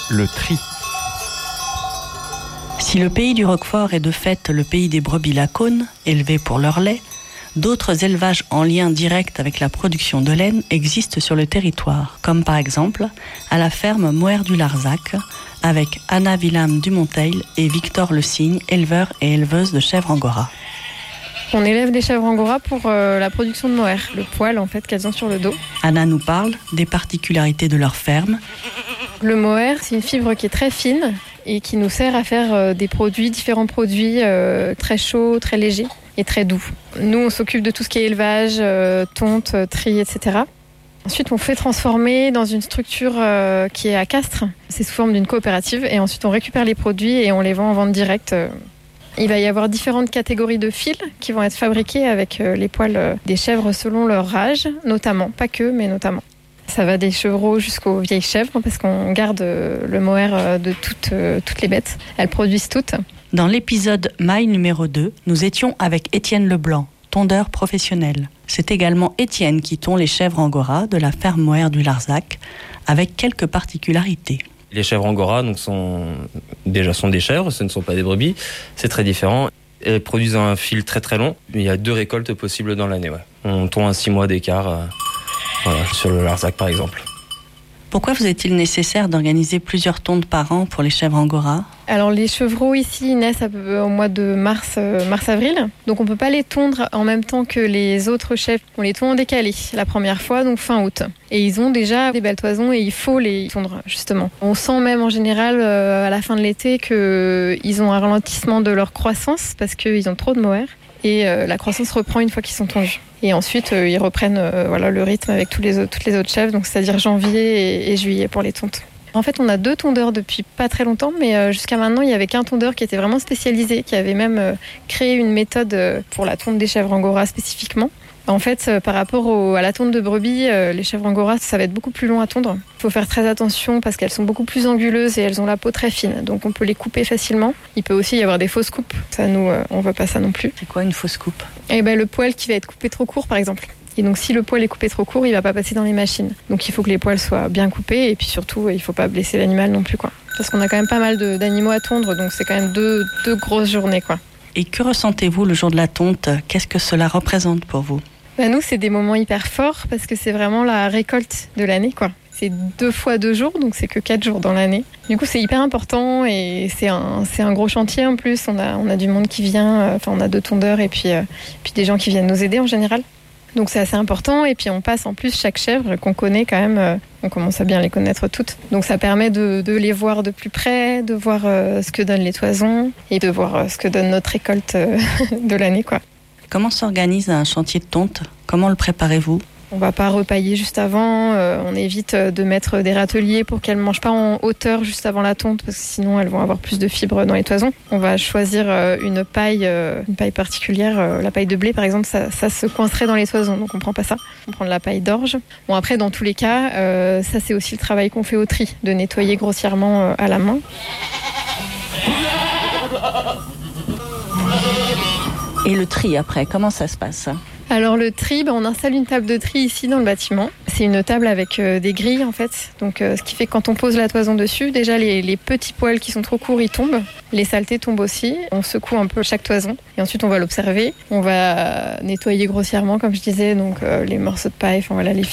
le tri. Si le pays du Roquefort est de fait le pays des brebis lacones, élevées pour leur lait, d'autres élevages en lien direct avec la production de laine existent sur le territoire, comme par exemple à la ferme Moher du Larzac, avec Anna Villam Dumonteil et Victor Le Cygne, éleveurs et éleveuses de chèvres angora. On élève des chèvres angora pour la production de mohair, le poil en fait qu'elles ont sur le dos. Anna nous parle des particularités de leur ferme. Le mohair, c'est une fibre qui est très fine et qui nous sert à faire différents produits très chauds, très légers et très doux. Nous, on s'occupe de tout ce qui est élevage, tonte, tri, etc. Ensuite, on fait transformer dans une structure qui est à Castres. C'est sous forme d'une coopérative. Et ensuite, on récupère les produits et on les vend en vente directe. Il va y avoir différentes catégories de fils qui vont être fabriqués avec les poils des chèvres selon leur âge, notamment. Pas que, mais notamment. Ça va des chevreaux jusqu'aux vieilles chèvres parce qu'on garde le mohair de toutes les bêtes. Elles produisent toutes. Dans l'épisode Maille numéro 2, nous étions avec Étienne Leblanc, tondeur professionnel. C'est également Étienne qui tond les chèvres angora de la ferme Moher du Larzac, avec quelques particularités. Les chèvres angora sont des chèvres, ce ne sont pas des brebis. C'est très différent. Elles produisent un fil très très long. Il y a 2 récoltes possibles dans l'année. Ouais. On tond à 6 mois d'écart sur le Larzac par exemple. Pourquoi vous est-il nécessaire d'organiser plusieurs tontes par an pour les chèvres angora ? Alors les chevreaux ici naissent au mois de mars-avril. Donc on ne peut pas les tondre en même temps que les autres chèvres. On les tond en décalé la première fois, donc fin août. Et ils ont déjà des belles toisons et il faut les tondre justement. On sent même en général à la fin de l'été qu'ils ont un ralentissement de leur croissance parce qu'ils ont trop de mohair. Et la croissance reprend une fois qu'ils sont tondus. Et ensuite, ils reprennent le rythme avec toutes les autres chèvres, donc c'est-à-dire janvier et juillet pour les tontes. En fait, on a 2 tondeurs depuis pas très longtemps, mais jusqu'à maintenant, il n'y avait qu'un tondeur qui était vraiment spécialisé, qui avait même créé une méthode pour la tonte des chèvres angora spécifiquement. En fait, par rapport à la tonte de brebis, les chèvres angora, ça va être beaucoup plus long à tondre. Il faut faire très attention parce qu'elles sont beaucoup plus anguleuses et elles ont la peau très fine. Donc on peut les couper facilement. Il peut aussi y avoir des fausses coupes. Ça, nous, on veut pas ça non plus. C'est quoi une fausse coupe ? Le poil qui va être coupé trop court, par exemple. Et donc si le poil est coupé trop court, il va pas passer dans les machines. Donc il faut que les poils soient bien coupés et puis surtout, il faut pas blesser l'animal non plus, quoi. Parce qu'on a quand même pas mal d'animaux à tondre, donc c'est quand même deux grosses journées, quoi. Et que ressentez-vous le jour de la tonte ? Qu'est-ce que cela représente pour vous ? Nous, c'est des moments hyper forts parce que c'est vraiment la récolte de l'année, quoi. C'est 2 fois 2 jours, donc c'est que 4 jours dans l'année. Du coup, c'est hyper important et c'est un gros chantier en plus. On a du monde qui vient, on a 2 tondeurs et puis des gens qui viennent nous aider en général. Donc c'est assez important et puis on passe en plus chaque chèvre qu'on connaît quand même, on commence à bien les connaître toutes. Donc ça permet de les voir de plus près, de voir ce que donnent les toisons et de voir ce que donne notre récolte de l'année, quoi. Comment s'organise un chantier de tonte ? Comment le préparez-vous ? On ne va pas repailler juste avant, on évite de mettre des râteliers pour qu'elles ne mangent pas en hauteur juste avant la tonte parce que sinon elles vont avoir plus de fibres dans les toisons. On va choisir une paille particulière, la paille de blé par exemple, ça se coincerait dans les toisons donc on ne prend pas ça. On prend de la paille d'orge. Bon après dans tous les cas, ça c'est aussi le travail qu'on fait au tri, de nettoyer grossièrement à la main. Et le tri après, comment ça se passe ? Alors le tri, on installe une table de tri ici dans le bâtiment. C'est une table avec des grilles en fait. Donc ce qui fait que quand on pose la toison dessus, déjà les petits poils qui sont trop courts, ils tombent. Les saletés tombent aussi. On secoue un peu chaque toison. Et ensuite on va l'observer. On va nettoyer grossièrement comme je disais, donc les morceaux de paille, les